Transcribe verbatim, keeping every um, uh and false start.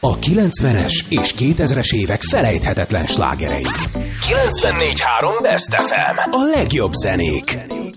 A kilencvenes és kétezres évek felejthetetlen slágerei. kilencvennégy három Best ef em. A legjobb zenék.